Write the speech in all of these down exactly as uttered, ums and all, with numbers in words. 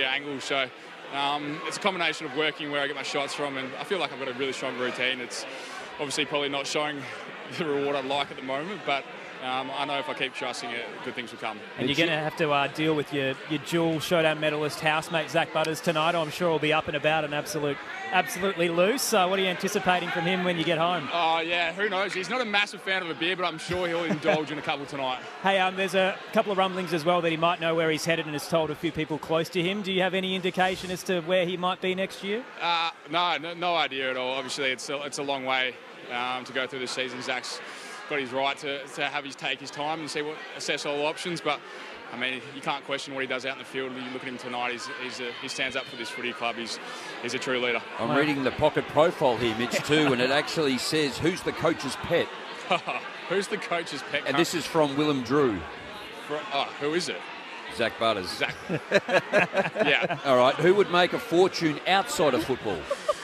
angles. So um, it's a combination of working where I get my shots from, and I feel like I've got a really strong routine. It's obviously probably not showing the reward I'd like at the moment, but um, I know if I keep trusting it, good things will come. And you're going to have to uh, deal with your, your dual showdown medalist housemate Zach Butters tonight. I'm sure he'll be up and about and absolute, absolutely loose. Uh, what are you anticipating from him when you get home? Oh, yeah, who knows? He's not a massive fan of a beer, but I'm sure he'll indulge in a couple tonight. Hey, um, there's a couple of rumblings as well that he might know where he's headed and has told a few people close to him. Do you have any indication as to where he might be next year? Uh, no, no, no idea at all. Obviously, it's a, it's a long way um, to go through this season. Zach's got his right to, to have his take his time and see what assess all options, but I mean, you can't question what he does out in the field. You look at him tonight, he's, he's a, he stands up for this footy club. He's, he's a true leader. I'm wow. reading the pocket profile here, Mitch, too, and it actually says, who's the coach's pet? Who's the coach's pet? And this is from Willem Drew. For, oh, who is it? Zach Butters. Zach. Yeah. All right, who would make a fortune outside of football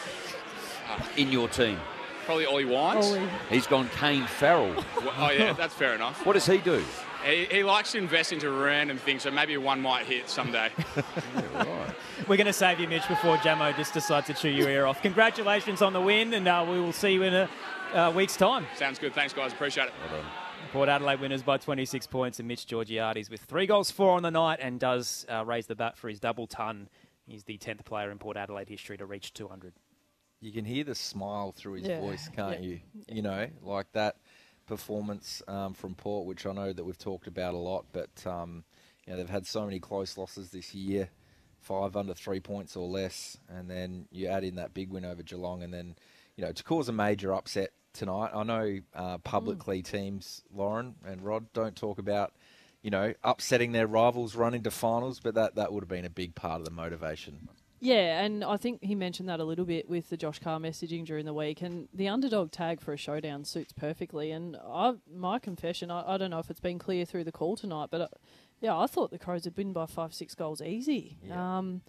in your team? Probably Ollie Wines. Ollie. He's gone Kane Farrell. Well, oh, yeah, that's fair enough. What does he do? He, he likes to invest into random things, so maybe one might hit someday. Yeah, right. We're going to save you, Mitch, before Jamo just decides to chew your ear off. Congratulations on the win, and uh, we will see you in a uh, week's time. Sounds good. Thanks, guys. Appreciate it. Well done. Port Adelaide winners by twenty-six points, and Mitch Georgiades with three goals, four on the night, and does uh, raise the bat for his double ton. He's the tenth player in Port Adelaide history to reach two hundred. You can hear the smile through his Yeah. voice, can't Yeah. you? You know, like that performance um, from Port, which I know that we've talked about a lot, but um, you know, they've had so many close losses this year, five under three points or less, and then you add in that big win over Geelong, and then, you know, to cause a major upset tonight. I know uh, publicly mm. teams, Lauren and Rod, don't talk about, you know, upsetting their rivals, run into finals, but that, that would have been a big part of the motivation. Yeah, and I think he mentioned that a little bit with the Josh Carr messaging during the week, and the underdog tag for a showdown suits perfectly. And I, my confession, I, I don't know if it's been clear through the call tonight, but uh, yeah, I thought the Crows had been by five, six goals easy. Yeah. Um,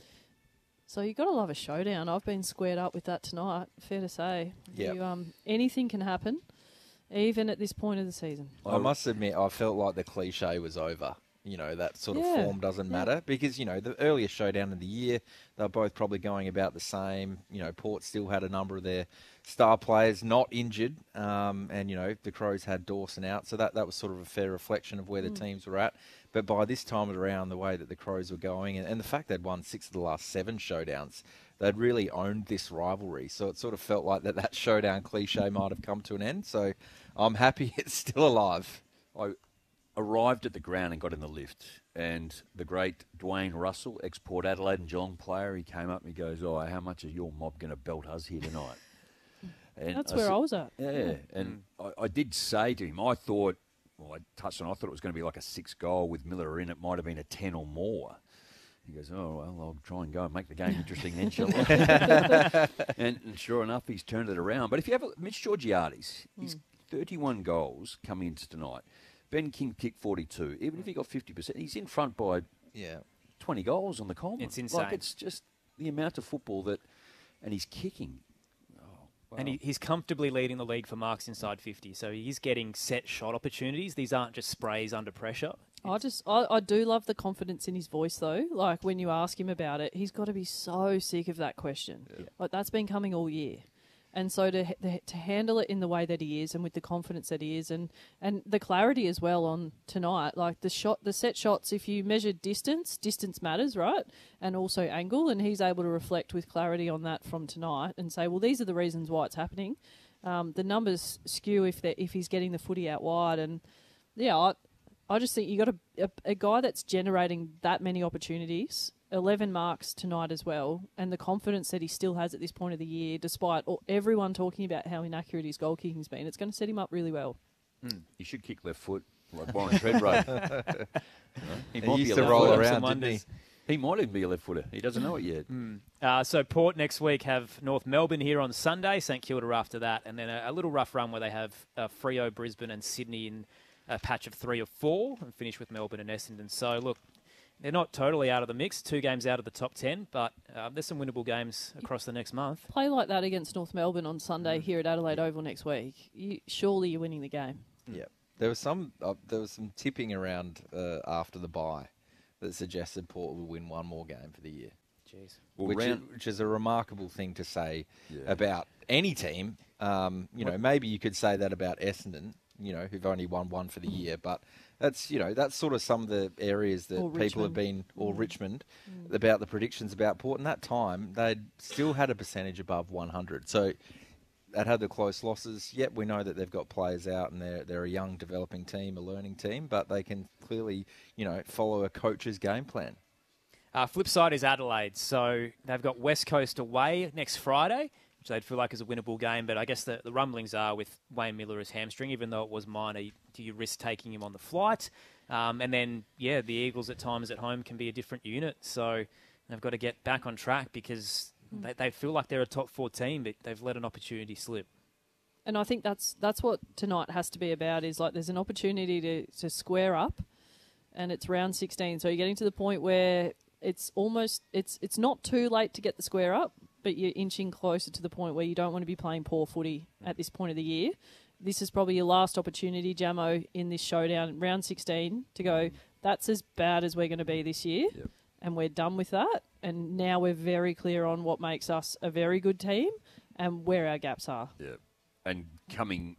so you've got to love a showdown. I've been squared up with that tonight, fair to say. Yep. You, um, anything can happen, even at this point of the season. I must admit, I felt like the cliche was over. You know, that sort of Yeah. form doesn't Yeah. matter because, you know, the earlier showdown of the year, they're both probably going about the same. You know, Port still had a number of their star players not injured. Um, and, you know, the Crows had Dawson out. So that, that was sort of a fair reflection of where the Mm. teams were at. But by this time around, the way that the Crows were going and, and the fact they'd won six of the last seven showdowns, they'd really owned this rivalry. So it sort of felt like that, that showdown cliche might have come to an end. So I'm happy it's still alive. I arrived at the ground and got in the lift, and the great Dwayne Russell, ex-Port Adelaide and Geelong player, he came up and he goes, oh, how much is your mob going to belt us here tonight? And That's I where said, I was at. Yeah, Yeah. and I, I did say to him, I thought, well, I touched on, I thought it was going to be like a six goal with Miller in. It might have been a ten or more. He goes, oh, well, I'll try and go and make the game interesting then, shall I? and, and sure enough, he's turned it around. But if you have a, Mitch Georgiades, he's thirty-one goals coming into tonight. Ben King kicked forty-two. Even if he got fifty percent, he's in front by Yeah. twenty goals on the Coleman. It's insane. Like, it's just the amount of football that, and he's kicking. Oh, wow. And he, he's comfortably leading the league for marks inside fifty, so he's getting set shot opportunities. These aren't just sprays under pressure. I just, I, I do love the confidence in his voice, though. Like, when you ask him about it, he's got to be so sick of that question. Yeah. Like, that's been coming all year. And so to the, to handle it in the way that he is and with the confidence that he is and, and the clarity as well on tonight, like the shot, the set shots, if you measure distance, distance matters, right? And also angle, and he's able to reflect with clarity on that from tonight and say, well, these are the reasons why it's happening. Um, the numbers skew if they if he's getting the footy out wide. And, yeah, I, I just think you got a, a, a guy that's generating that many opportunities, eleven marks tonight as well, and the confidence that he still has at this point of the year, despite all, everyone talking about how inaccurate his goal kicking's been. It's going to set him up really well. Mm. He should kick left foot like Byron Treadway. You know, he, He might used be a to left roll footer. around, Some didn't he? He might even be a left footer. He doesn't know it yet. Mm. Uh, so Port next week have North Melbourne here on Sunday, St Kilda after that, and then a, a little rough run where they have uh, Freo, Brisbane and Sydney in a patch of three or four and finish with Melbourne and Essendon. So, look, they're not totally out of the mix, two games out of the top ten, but uh, there's some winnable games across the next month. Play like that against North Melbourne on Sunday here at Adelaide Oval next week. You, surely you're winning the game. Yeah, there was some uh, there was some tipping around uh, after the bye, that suggested Port will win one more game for the year. Jeez. Well, which, round- is, which is a remarkable thing to say Yeah. about any team. Um, you know, What- maybe you could say that about Essendon, you know, who've only won one for the year, but that's, you know, that's sort of some of the areas that Or people have Richmond. been, or Mm. Richmond, about the predictions about Port. And that time, they'd still had a percentage above one hundred. So that had the close losses. Yep, we know that they've got players out and they're, they're a young developing team, a learning team, but they can clearly, you know, follow a coach's game plan. Uh, flip side is Adelaide. So they've got West Coast away next Friday, which they'd feel like is a winnable game. But I guess the, the rumblings are with Wayne Miller as hamstring, even though it was minor, do you risk taking him on the flight? Um, and then, yeah, the Eagles at times at home can be a different unit. So they've got to get back on track because they, they feel like they're a top four team, but they've let an opportunity slip. And I think that's that's what tonight has to be about, is like there's an opportunity to, to square up, and it's round sixteen. So you're getting to the point where it's almost, it's it's not too late to get the square up, but you're inching closer to the point where you don't want to be playing poor footy at this point of the year. This is probably your last opportunity, Jamo, in this showdown, round sixteen, to go, that's as bad as we're going to be this year, Yep. and we're done with that. And now we're very clear on what makes us a very good team and where our gaps are. Yeah. And coming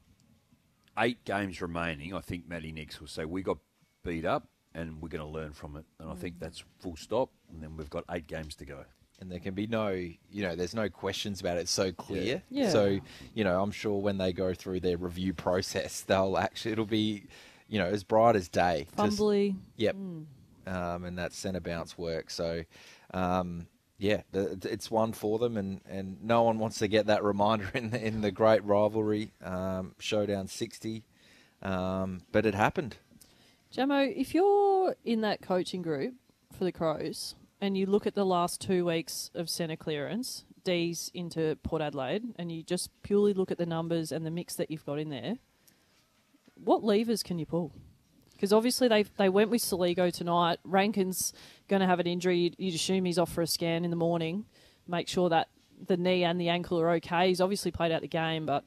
eight games remaining, I think Matty Nix will say, we got beat up and we're going to learn from it. And I think that's full stop. And then we've got eight games to go. And there can be no, you know, there's no questions about it. It's so clear. Yeah. Yeah. So, you know, I'm sure when they go through their review process, they'll actually, it'll be, you know, as bright as day. Just- Fumbly. Yep. Um, and that centre bounce work. So, um, yeah, th- it's one for them, and, and no one wants to get that reminder in the, in the great rivalry, um, Showdown sixty. Um, but it happened. Jamo, if you're in that coaching group for the Crows and you look at the last two weeks of centre clearance, D's into Port Adelaide, and you just purely look at the numbers and the mix that you've got in there, what levers can you pull? Because obviously they they went with Saligo tonight. Rankin's going to have an injury. You'd, you'd assume he's off for a scan in the morning. Make sure that the knee and the ankle are okay. He's obviously played out the game, but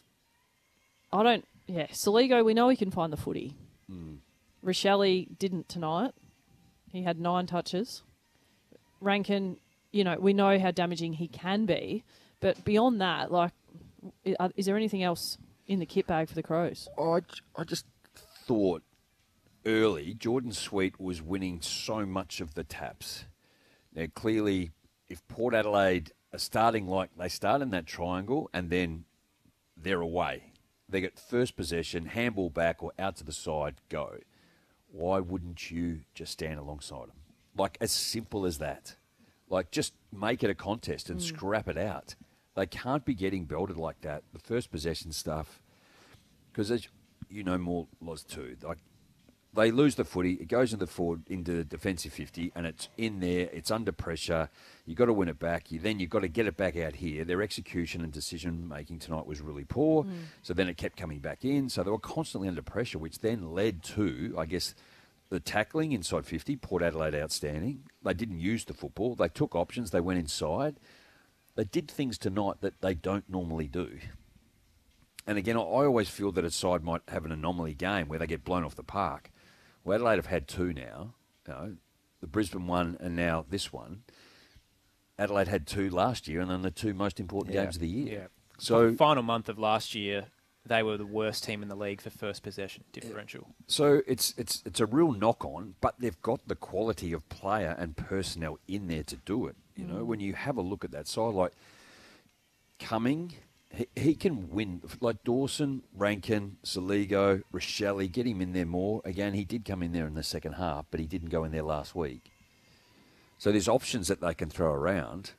I don't... Yeah, Saligo, we know he can find the footy. Mm. Rochelle didn't tonight. He had nine touches. Rankin, you know, we know how damaging he can be, but beyond that, like, i- is there anything else in the kit bag for the Crows? I, I just thought early Jordan Sweet was winning so much of the taps. Now, clearly, if Port Adelaide are starting like they start in that triangle and then they're away, they get first possession, handball back or out to the side, go. Why wouldn't you just stand alongside them? Like, as simple as that. Like, just make it a contest and scrap it out. They can't be getting belted like that. The first possession stuff, because as you know more, Loz, too, like, they lose the footy, it goes into the forward, into the defensive fifty, and it's in there, it's under pressure. You've got to win it back. You Then you've got to get it back out here. Their execution and decision-making tonight was really poor, so then it kept coming back in. So they were constantly under pressure, which then led to, I guess, the tackling inside fifty. Port Adelaide outstanding. They didn't use the football. They took options. They went inside. They did things tonight that they don't normally do. And again, I always feel that a side might have an anomaly game where they get blown off the park. Well, Adelaide have had two now. You know, the Brisbane one and now this one. Adelaide had two last year, and then the two most important Yeah. games of the year. Yeah. So, Final month of last year, they were the worst team in the league for first possession differential. so it's it's it's a real knock on, but they've got the quality of player and personnel in there to do it. You know, when you have a look at that side, like Cumming. He, he can win, like Dawson, Rankin, Saligo, Rochelle, get him in there more. Again, he did come in there in the second half, but he didn't go in there last week. So there's options that they can throw around,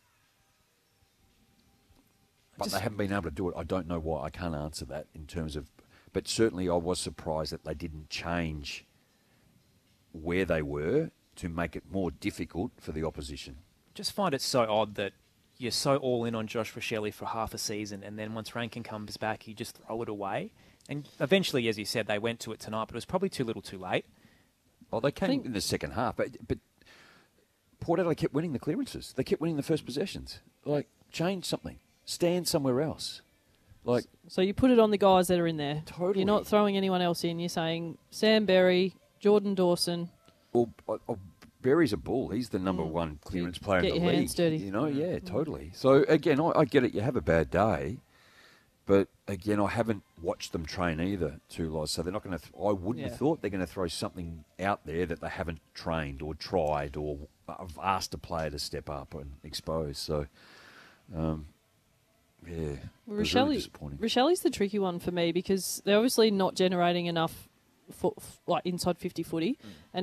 but Just- they haven't been able to do it. I don't know why. I can't answer that in terms of, but certainly I was surprised that they didn't change where they were to make it more difficult for the opposition. Just find it so odd that you're so all in on Josh Rochelle for half a season, and then once Rankin comes back, you just throw it away. And eventually, as you said, they went to it tonight, but it was probably too little too late. Well, they came think- in the second half, but but Port Adelaide kept winning the clearances. They kept winning the first possessions. Like, change something. Stand somewhere else. Like, So you put it on the guys that are in there. Totally. You're not throwing anyone else in. You're saying Sam Berry, Jordan Dawson. or, or Berry's a bull. He's the number one clearance player Get in the your league. hands dirty. You know, yeah, totally. So again, I, I get it. You have a bad day, but again, I haven't watched them train either. Two lies, so they're not going to. Th- I wouldn't Yeah. have thought they're going to throw something out there that they haven't trained or tried or have asked a player to step up and expose. So, um, yeah, it was Rochelle, really disappointing. Rochelle's the tricky one for me because they're obviously not generating enough, for, like inside fifty footy, and